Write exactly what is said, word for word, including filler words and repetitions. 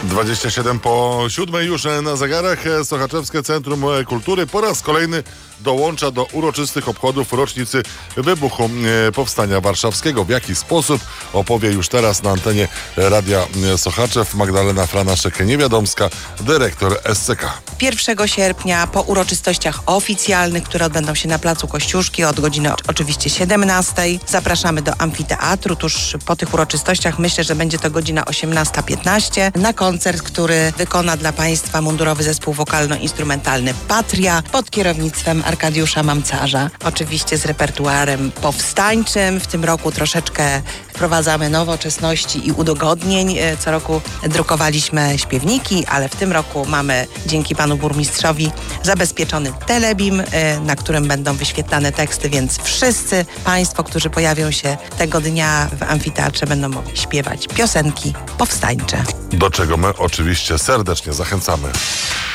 dwadzieścia siedem po siódmej już na zegarach. Sochaczewskie Centrum Kultury po raz kolejny dołącza do uroczystych obchodów rocznicy wybuchu Powstania Warszawskiego. W jaki sposób opowie już teraz na antenie Radia Sochaczew Magdalena Franaszek-Niewiadomska, dyrektor S C K. pierwszego sierpnia po uroczystościach oficjalnych, które odbędą się na Placu Kościuszki od godziny oczywiście siedemnastej. Zapraszamy do amfiteatru. Tuż po tych uroczystościach myślę, że będzie to godzina osiemnasta piętnaście na koncert, który wykona dla Państwa mundurowy zespół wokalno-instrumentalny Patria pod kierownictwem Arkadiusza Mamcarza. Oczywiście z repertuarem powstańczym. W tym roku troszeczkę wprowadzamy nowoczesności i udogodnień. Co roku drukowaliśmy śpiewniki, ale w tym roku mamy dzięki panu burmistrzowi zabezpieczony telebim, na którym będą wyświetlane teksty, więc wszyscy Państwo, którzy pojawią się tego dnia w amfiteatrze, będą mogli śpiewać piosenki powstańcze. Do czego my oczywiście serdecznie zachęcamy.